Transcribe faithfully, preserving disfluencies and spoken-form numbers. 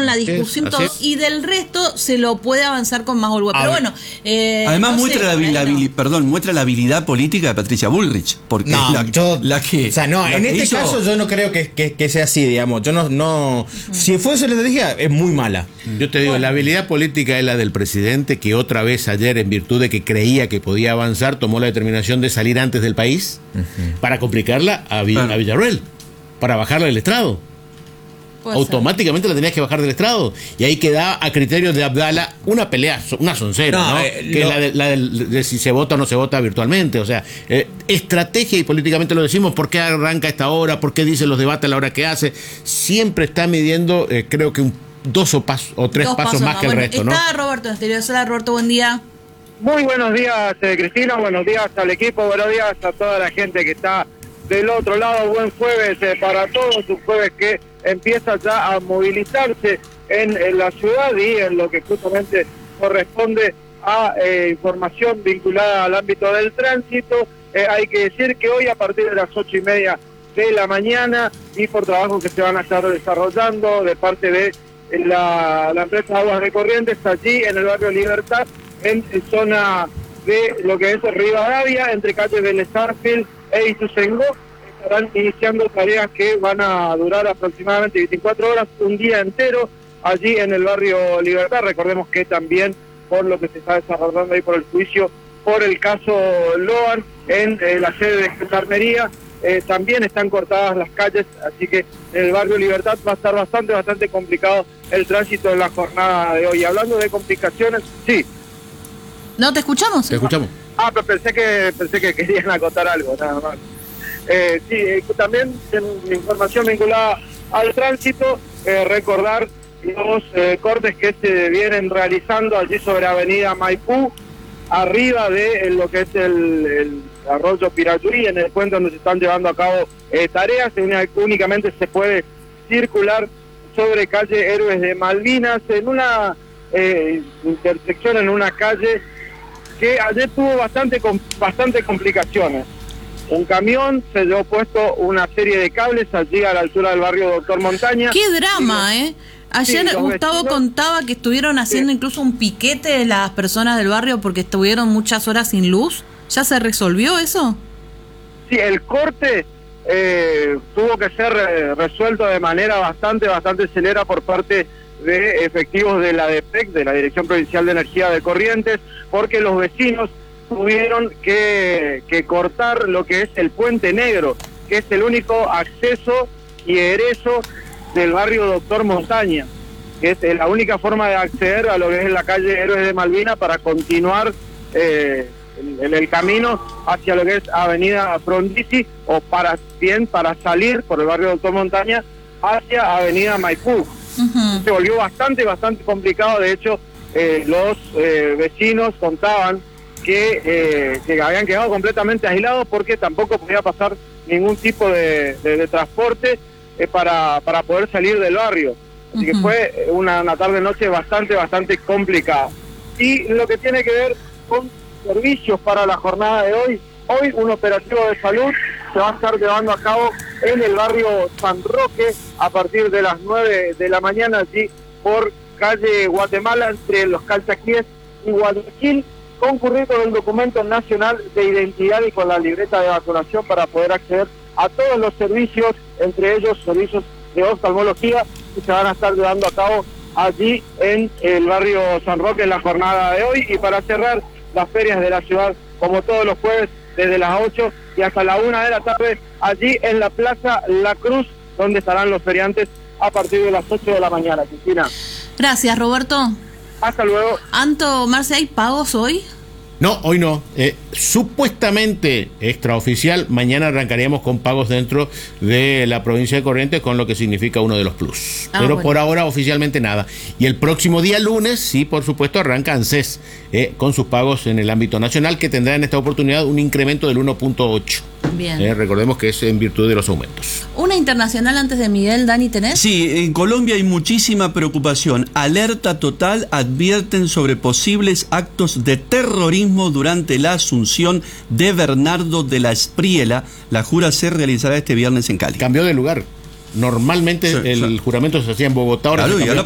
en la discusión todo, y del resto se lo puede avanzar con más holgura. Pero bueno, eh, además no muestra sé, la, la, no. perdón, muestra la habilidad política de Patricia Bullrich, porque no, la, yo, la que, o sea, no, en este hizo, caso yo no creo que, que, que sea así, digamos. Yo no, no, uh-huh. si fuese la estrategia es muy mala. Yo te digo, bueno, la habilidad política es la del presidente, que otra vez ayer, en virtud de que creía que podía avanzar, tomó la determinación de salir antes del país uh-huh. para complicarla a, Vi- bueno. a Villarroel, para bajarla del estrado. Automáticamente ser. La tenías que bajar del estrado. Y ahí queda a criterio de Abdala una pelea, una soncera, ¿no? ¿no? Eh, que lo... es la, de, la de, de si se vota o no se vota virtualmente. O sea, eh, estrategia y políticamente lo decimos. ¿Por qué arranca a esta hora? ¿Por qué dice los debates a la hora que hace? Siempre está midiendo, eh, creo que un, dos o, pas, o tres dos pasos, pasos más no. que bueno, el resto, está ¿no? Roberto Exterior. Hola, Roberto, buen día. Muy buenos días, eh, Cristina. Buenos días al equipo. Buenos días a toda la gente que está del otro lado. Buen jueves eh, para todos. Un jueves que empieza ya a movilizarse en, en la ciudad y en lo que justamente corresponde a eh, información vinculada al ámbito del tránsito. Eh, hay que decir que hoy a partir de las ocho y media de la mañana y por trabajos que se van a estar desarrollando de parte de la, la empresa Aguas de Corrientes allí en el barrio Libertad, en, en zona de lo que es Rivadavia, entre calles de Sarfield e Ituzaingó, estarán iniciando tareas que van a durar aproximadamente veinticuatro horas, un día entero, allí en el barrio Libertad. Recordemos que también por lo que se está desarrollando ahí por el juicio, por el caso Loan, en eh, la sede de Gendarmería, eh, también están cortadas las calles, así que en el barrio Libertad va a estar bastante, bastante complicado el tránsito en la jornada de hoy. Hablando de complicaciones, sí. No, te escuchamos. Te escuchamos. Ah, pero pensé que, pensé que querían acotar algo, nada más. Eh, sí, eh, también en información vinculada al tránsito, eh, recordar los eh, cortes que se vienen realizando allí sobre Avenida Maipú, arriba de eh, lo que es el, el arroyo Pirayurí, en el puente donde se están llevando a cabo eh, tareas. Únicamente se puede circular sobre calle Héroes de Malvinas, en una eh, intersección, en una calle que ayer tuvo bastante, com- bastante complicaciones. Un camión se llevó puesto una serie de cables allí a la altura del barrio Doctor Montaña. ¡Qué drama, los, eh! Ayer sí, Gustavo vecinos, contaba que estuvieron haciendo sí. incluso un piquete de las personas del barrio porque estuvieron muchas horas sin luz. ¿Ya se resolvió eso? Sí, el corte eh, tuvo que ser eh, resuelto de manera bastante, bastante celera por parte de efectivos de la D P E C, de la Dirección Provincial de Energía de Corrientes, porque los vecinos tuvieron que, que cortar lo que es el Puente Negro, que es el único acceso y egreso del barrio Doctor Montaña, que es la única forma de acceder a lo que es la calle Héroes de Malvinas para continuar eh, en el camino hacia lo que es Avenida Frondizi, o para bien para salir por el barrio Doctor Montaña hacia Avenida Maipú. Uh-huh. Se volvió bastante, bastante complicado. De hecho, eh, los eh, vecinos contaban que, eh, que habían quedado completamente aislados porque tampoco podía pasar ningún tipo de, de, de transporte eh, para, para poder salir del barrio. Así uh-huh. que fue una, una tarde-noche bastante, bastante complicada. Y lo que tiene que ver con servicios para la jornada de hoy, hoy un operativo de salud se va a estar llevando a cabo en el barrio San Roque a partir de las nueve de la mañana, allí por calle Guatemala, entre los Calchaquíes y Guayaquil, concurrir con el documento nacional de identidad y con la libreta de vacunación para poder acceder a todos los servicios, entre ellos servicios de oftalmología, que se van a estar llevando a cabo allí en el barrio San Roque en la jornada de hoy. Y para cerrar, las ferias de la ciudad, como todos los jueves, desde las ocho y hasta la una de la tarde, allí en la Plaza La Cruz, donde estarán los feriantes a partir de las ocho de la mañana. Cristina. Gracias, Roberto. Hasta luego. Anto, Marce, ¿hay pagos hoy? No, hoy no. Eh, supuestamente extraoficial, mañana arrancaríamos con pagos dentro de la provincia de Corrientes, con lo que significa uno de los plus. Ah, Pero bueno. por ahora oficialmente nada. Y el próximo día lunes, sí, por supuesto, arranca ANSES eh, con sus pagos en el ámbito nacional, que tendrá en esta oportunidad un incremento del uno punto ocho. Bien. Eh, recordemos que es en virtud de los aumentos. ¿Una internacional antes de Miguel, Dani, tenés? Sí, en Colombia hay muchísima preocupación. Alerta total, advierten sobre posibles actos de terrorismo durante la asunción de Bernardo de la Espriela. La jura se realizará este viernes en Cali. Cambió de lugar. Normalmente sí, el sí. juramento se hacía en Bogotá, ahora claro, se cambió